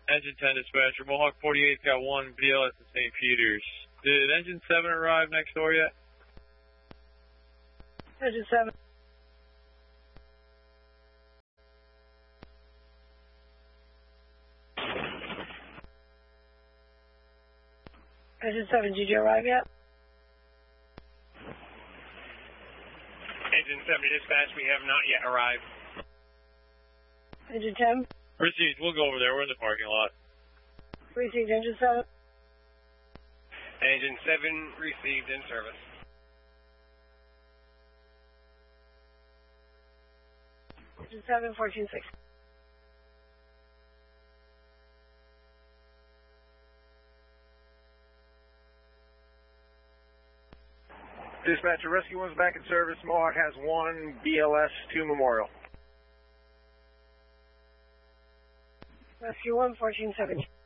Engine 10 dispatcher, Mohawk 48's got one BLS in St. Peter's. Did Engine 7 arrive next door yet? Engine 7. Engine 7, did you arrive yet? Engine 7 dispatch, we have not yet arrived. Engine 10. Received, we'll go over there. We're in the parking lot. Received, Engine 7. Engine 7 received in service. Engine 7, 14-6. Dispatcher, Rescue 1's back in service. Mohawk has one BLS 2 Memorial. Rescue 1, 14-7.